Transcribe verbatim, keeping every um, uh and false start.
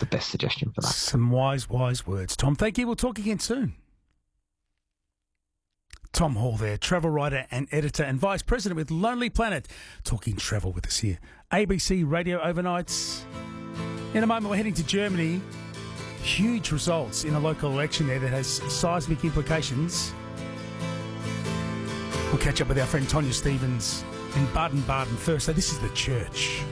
the best suggestion for that. Some wise, wise words, Tom. Thank you. We'll talk again soon. Tom Hall there, travel writer and editor and vice president with Lonely Planet, talking travel with us here. A B C Radio Overnights. In a moment, we're heading to Germany. Huge results in a local election there that has seismic implications. We'll catch up with our friend Tonya Stevens in Baden-Baden first. So this is The Church.